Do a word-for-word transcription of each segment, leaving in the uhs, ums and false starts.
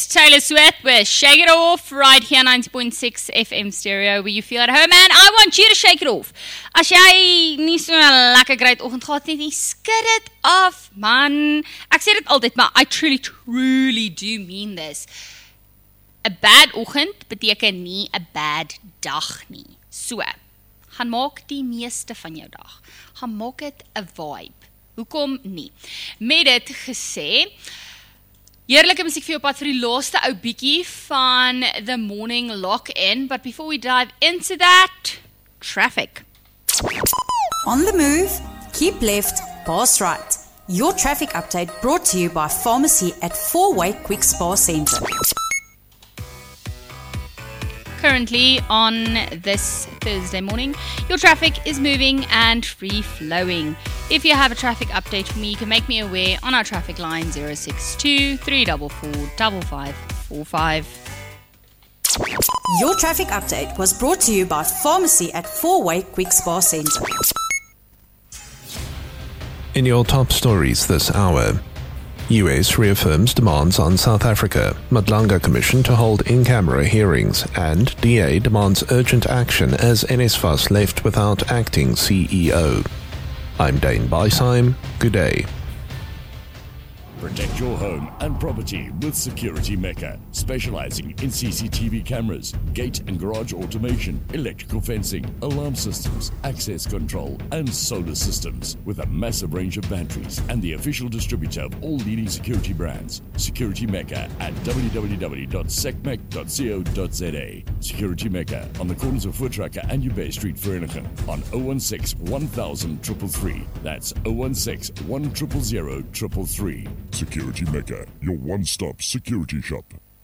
Taylor Swift with Shake It Off right here ninety point six F M stereo where you feel at home, and I want you to shake it off. As jy nie so 'n lekker great oggend gehad het nie, skud dit af, man. Ek sê dit altyd, maar I truly, truly do mean this. 'n Bad oggend beteken nie 'n bad dag nie. So, gaan maak die meeste van jou dag. Gaan maak dit 'n vibe. Hoekom nie? Met dit gesê, heerlijke muziek vir jou pad vir die laaste ou bietjie van The Morning Lock-In. But before we dive into that, traffic. On the move, keep left, pass right. Your traffic update brought to you by Pharmacy at Four-Way Quick Spa Centre. Currently on this Thursday morning, your traffic is moving and free-flowing. If you have a traffic update for me, you can make me aware on our traffic line zero six two, three four four, five five four five. Your traffic update was brought to you by Pharmacy at Four-Way Quick Spa Centre. In your top stories this hour, U S reaffirms demands on South Africa, Madlanga Commission to hold in-camera hearings, and D A demands urgent action as NSFAS left without acting C E O. I'm Dane Beisheim. Good day. Protect your home and property with Security Mecca, specializing in C C T V cameras, gate and garage automation, electrical fencing, alarm systems, access control, and solar systems, with a massive range of batteries and the official distributor of all leading security brands. Security Mecca at w w w dot secmec dot co dot za. Security Mecca on the corners of Voortrekker and Ubay Street, Vereniging, on zero one six, one thousand, three three three. That's zero one six, one zero zero, three three three. Security Mecca, your one-stop security shop.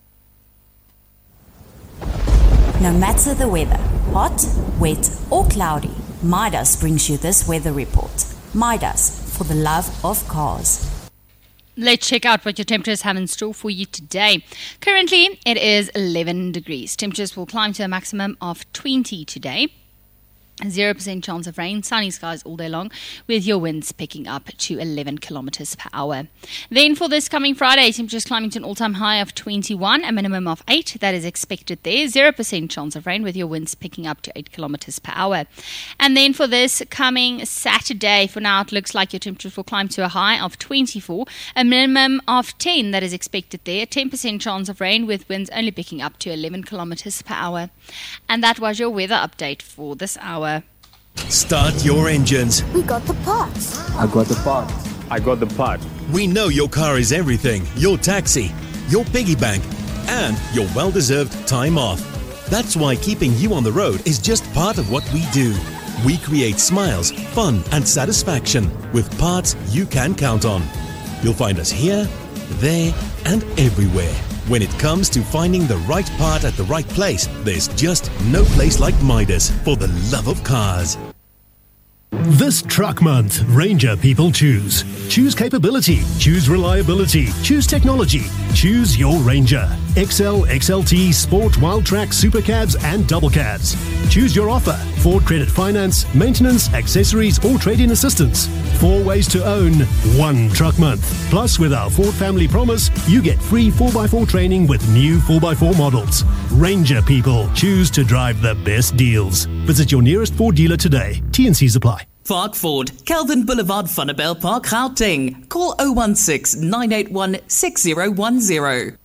No matter the weather, hot, wet or cloudy, Midas brings you this weather report. Midas, for the love of cars. Let's check out what your temperatures have in store for you today. Currently, it is eleven degrees. Temperatures will climb to a maximum of twenty today. zero percent chance of rain, sunny skies all day long, with your winds picking up to eleven kilometers per hour. Then for this coming Friday, temperatures climbing to an all-time high of twenty-one, a minimum of eight. That is expected there. zero percent chance of rain, with your winds picking up to eight kilometers per hour. And then for this coming Saturday, for now it looks like your temperatures will climb to a high of twenty-four, a minimum of ten. That is expected there. ten percent chance of rain, with winds only picking up to eleven kilometers per hour. And that was your weather update for this hour. Start your engines. We got the parts. I got the part. I got the part. We know your car is everything. Your taxi, your piggy bank, and your well-deserved time off. That's why keeping you on the road is just part of what we do. We create smiles, fun, and satisfaction with parts you can count on. You'll find us here, there, and everywhere. When it comes to finding the right part at the right place, there's just no place like Midas, for the love of cars. This truck month, Ranger people choose. Choose capability, choose reliability, choose technology, choose your Ranger. X L, X L T, Sport, Wildtrak, Supercabs and Double Cabs. Choose your offer. Ford Credit Finance, maintenance, accessories or trade-in assistance. Four ways to own one truck month. Plus, with our Ford Family Promise, you get free four by four training with new four by four models. Ranger people choose to drive the best deals. Visit your nearest Ford dealer today. T and C's apply. Park Ford, Kelvin Boulevard, Vanderbijl Park, Gauteng. Call zero one six, nine eight one, six zero one zero.